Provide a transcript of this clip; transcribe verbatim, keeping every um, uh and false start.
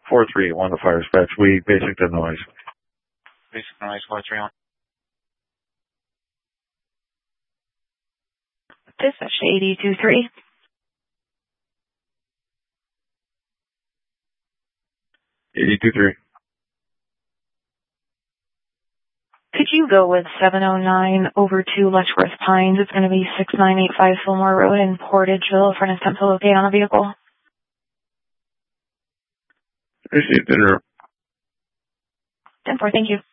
four three eight one to fire specs. We basic the noise. Basic noise, four three one. Dispatch to eighty-two three. eighty-two three. Could you go with seven oh nine over to Letchworth Pines? It's going to be six nine eight five Fillmore Road in Portageville for an attempt to locate on a vehicle. Received it. ten four, thank you.